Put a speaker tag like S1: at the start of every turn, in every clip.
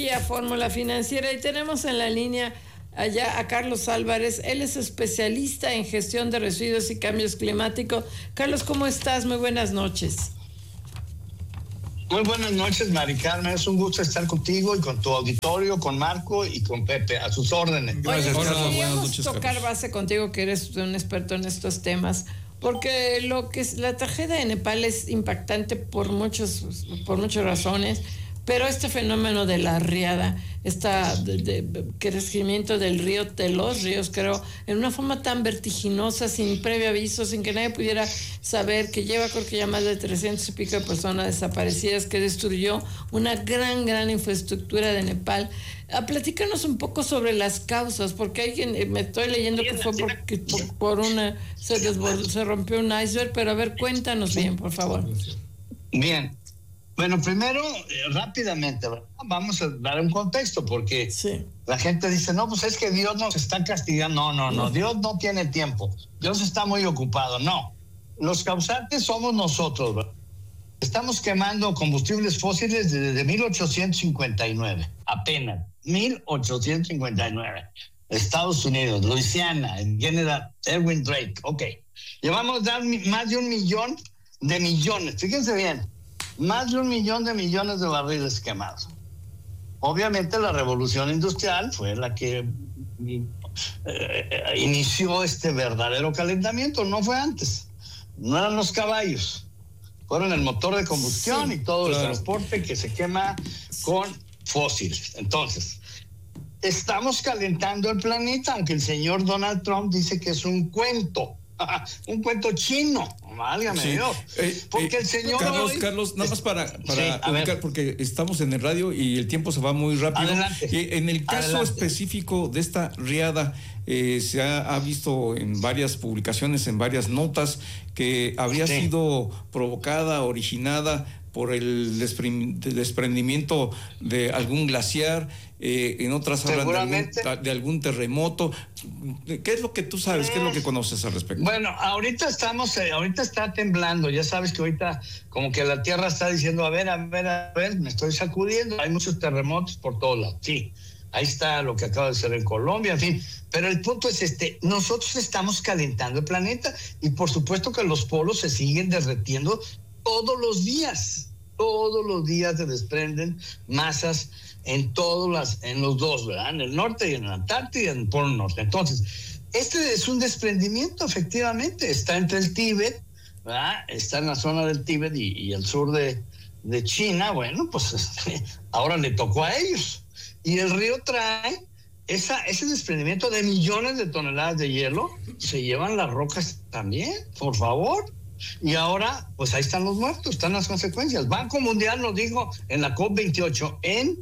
S1: A Fórmula Financiera, y tenemos en la línea allá a Carlos Álvarez. Él es especialista en gestión de residuos y cambios climáticos. Carlos, ¿cómo estás? Muy buenas noches.
S2: Muy buenas noches, Mari Carmen. Es un gusto estar contigo y con tu auditorio, con Marco y con Pepe, a sus órdenes.
S1: Gracias,
S3: Carlos.
S1: Queríamos tocar base contigo, que eres un experto en estos temas, porque lo que es la tragedia de Nepal es impactante por muchas razones. Pero este fenómeno de la riada, de crecimiento del río, de los ríos, creo, en una forma tan vertiginosa, sin previo aviso, sin que nadie pudiera saber, que lleva, creo que ya más de 300 y pico de personas desaparecidas, que destruyó una gran infraestructura de Nepal. Platícanos un poco sobre las causas, porque hay quien, me estoy leyendo que fue porque se rompió un iceberg, pero a ver, cuéntanos bien, por favor.
S2: Bien. Bueno, primero, rápidamente, vamos a dar un contexto, porque la gente dice, no, pues es que Dios nos está castigando. No, Dios no tiene tiempo, Dios está muy ocupado. No, los causantes somos nosotros, ¿verdad? Estamos quemando combustibles fósiles desde 1859, apenas, 1859. Estados Unidos, Luisiana, el General Erwin Drake, ok. Llevamos más de 1 millón de millones, fíjense bien. Más de 1 millón de millones de barriles quemados. Obviamente la revolución industrial fue la que inició este verdadero calentamiento, no fue antes. No eran los caballos, fueron el motor de combustión y todo el transporte que se quema con fósiles. Entonces, estamos calentando el planeta, aunque el señor Donald Trump dice que es un cuento. Un cuento chino, válgame Dios. Porque el señor
S3: Carlos, nada más para ubicar, porque estamos en el radio y el tiempo se va muy rápido.
S2: Adelante.
S3: En el caso específico de esta riada, se ha visto en varias publicaciones, en varias notas, que habría sido provocada, originada por el desprendimiento de algún glaciar, en otras hablan de algún terremoto. ¿Qué es lo que tú sabes? ¿Qué es lo que conoces al respecto?
S2: Bueno, ahorita está temblando, ya sabes que ahorita como que la tierra está diciendo, a ver, me estoy sacudiendo, hay muchos terremotos por todos lados, sí. Ahí está lo que acaba de ser en Colombia, en fin. Pero el punto es nosotros estamos calentando el planeta y por supuesto que los polos se siguen derretiendo todos los días se desprenden masas en los dos, ¿verdad? En el norte y en la Antártida y en el Polo Norte. Entonces, este es un desprendimiento, efectivamente, está entre el Tíbet, ¿verdad? Está en la zona del Tíbet y el sur de China. Bueno, pues ahora le tocó a ellos. Y el río trae ese desprendimiento de millones de toneladas de hielo, se llevan las rocas también, por favor. Y ahora, pues ahí están los muertos, están las consecuencias. Banco Mundial nos dijo en la COP28 en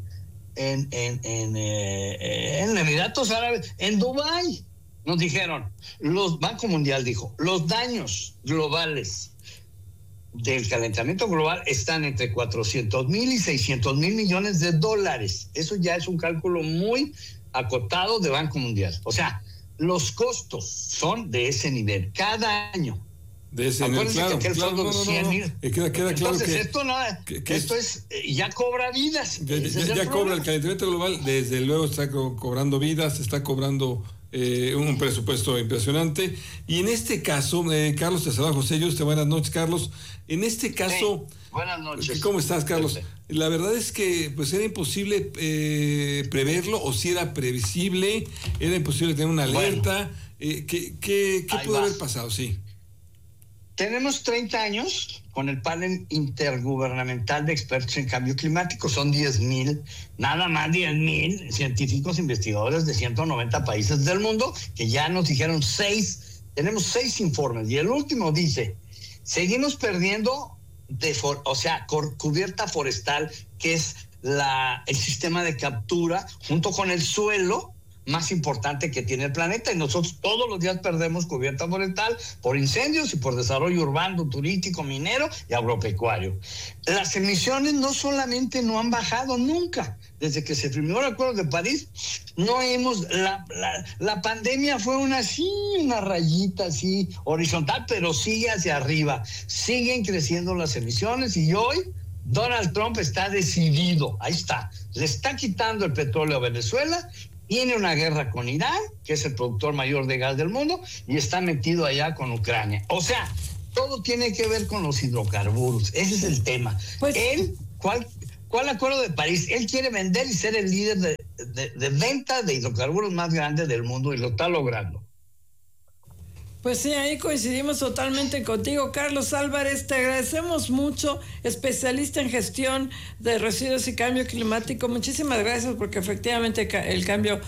S2: Emiratos Árabes, en Dubái, nos dijeron, Banco Mundial dijo, los daños globales del calentamiento global están entre 400,000 y 600,000 millones de dólares. Eso ya es un cálculo muy acotado de Banco Mundial. O sea, los costos son de ese nivel cada año.
S4: De ese nivel, claro. Queda claro.
S2: Entonces,
S4: que
S2: esto ya cobra vidas.
S4: Ya cobra el calentamiento global, desde luego está cobrando vidas, está cobrando un presupuesto impresionante. Y en este caso, Carlos, te saluda José Yuste, buenas noches, Carlos. En este caso,
S2: buenas noches.
S4: ¿Cómo estás, Carlos? La verdad es que pues era imposible preverlo, o si era previsible, era imposible tener una alerta. ¿Qué pudo haber pasado? Sí.
S2: Tenemos 30 años con el panel intergubernamental de expertos en cambio climático. Son 10,000, nada más 10,000 científicos investigadores de 190 países del mundo que ya nos dijeron tenemos 6 informes. Y el último dice, seguimos perdiendo cubierta forestal, que es el sistema de captura junto con el suelo más importante que tiene el planeta, y nosotros todos los días perdemos cubierta forestal por incendios y por desarrollo urbano, turístico, minero y agropecuario. Las emisiones no solamente no han bajado nunca, desde que se firmó el Acuerdo de París, la pandemia fue una rayita así horizontal, pero sigue hacia arriba, siguen creciendo las emisiones, y hoy Donald Trump está decidido, ahí está, le está quitando el petróleo a Venezuela, tiene una guerra con Irán, que es el productor mayor de gas del mundo, y está metido allá con Ucrania. O sea, todo tiene que ver con los hidrocarburos. Ese es el tema.
S1: Pues,
S2: ¿Cuál acuerdo de París? Él quiere vender y ser el líder de venta de hidrocarburos más grande del mundo, y lo está logrando.
S1: Pues sí, ahí coincidimos totalmente contigo, Carlos Álvarez. Te agradecemos mucho, especialista en gestión de residuos y cambio climático. Muchísimas gracias, porque efectivamente el cambio